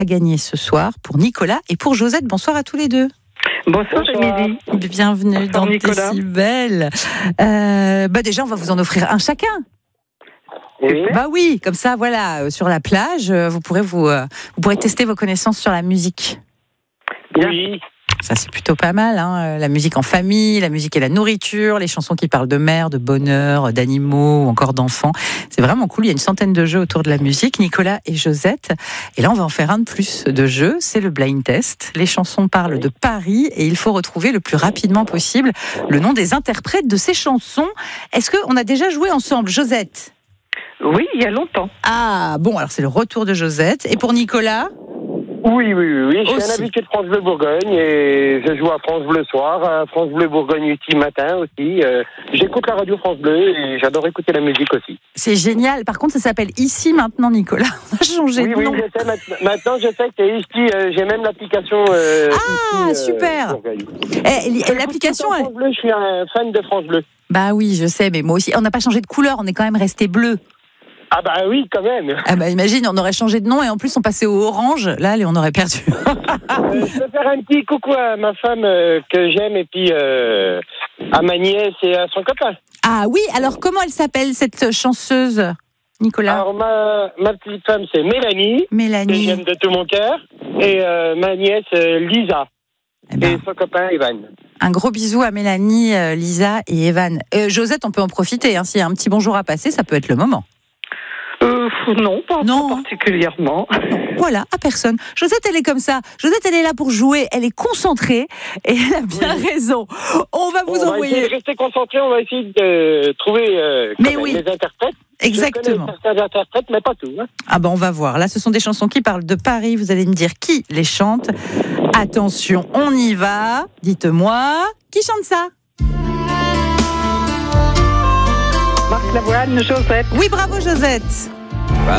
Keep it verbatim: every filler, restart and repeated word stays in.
à gagner ce soir pour Nicolas et pour Josette. Bonsoir à tous les deux. Bonsoir, Émilie. Bienvenue Bonsoir, dans Nicolas. Décibel. Euh, bah déjà, on va vous en offrir un chacun. Oui. Bah oui, comme ça, voilà, euh, sur la plage, euh, vous pourrez vous, euh, vous pourrez tester vos connaissances sur la musique. Oui. Ça, c'est plutôt pas mal, hein. La musique en famille, la musique et la nourriture, les chansons qui parlent de mer, de bonheur, d'animaux ou encore d'enfants. C'est vraiment cool. Il y a une centaine de jeux autour de la musique. Nicolas et Josette. Et là, on va en faire un de plus de jeux. C'est le blind test. Les chansons parlent de Paris et il faut retrouver le plus rapidement possible le nom des interprètes de ces chansons. Est-ce qu'on a déjà joué ensemble, Josette ? Oui, il y a longtemps. Ah, bon, alors c'est le retour de Josette. Et pour Nicolas ? Oui, oui, oui, oui. Je suis Aussi. un habitué de France Bleu Bourgogne et je joue à France Bleu soir, à France Bleu Bourgogne ici matin aussi. Euh, j'écoute la radio France Bleu et j'adore écouter la musique aussi. C'est génial. Par contre, ça s'appelle Ici maintenant, Nicolas. On a changé Oui, de oui, nom. je sais, maintenant, maintenant je sais que c'est ici, euh, j'ai même l'application euh, Ah, ici, euh, super. Bourgogne. Eh, li- Je l'application, l'écoute en elle... France Bleu, je suis un fan de France Bleu. Bah oui, je sais, mais moi aussi. On n'a pas changé de couleur, on est quand même resté bleu. Ah bah oui, quand même. Ah bah imagine, on aurait changé de nom et en plus on passait au orange. Là, allez, on aurait perdu. Euh, je peux faire un petit coucou à ma femme euh, que j'aime et puis euh, à ma nièce et à son copain. Ah oui, alors comment elle s'appelle cette chanceuse, Nicolas ? Alors ma, ma petite femme c'est Mélanie. Que Mélanie. j'aime de tout mon cœur. Et euh, ma nièce, euh, Lisa. Eh ben, Et son copain, Evan. un gros bisou à Mélanie, euh, Lisa et Evan. Euh, Josette, on peut en profiter. Hein, s'il y a un petit bonjour à passer, ça peut être le moment. Euh, non, pas, Non. pas particulièrement. Voilà, à personne. Josette, elle est comme ça. Josette, elle est là pour jouer. Elle est concentrée et elle a bien Oui. raison. On va Bon, vous on va envoyer. essayer de rester concentré, on va essayer de trouver euh, quand Mais même oui. les interprètes. Exactement. Je connais certains interprètes, mais pas tout. Hein. Ah ben on va voir. Là, ce sont des chansons qui parlent de Paris. Vous allez me dire qui les chante. Attention, on y va. Dites-moi, qui chante ça ? Marc Lavoine, Josette. Oui, bravo Josette.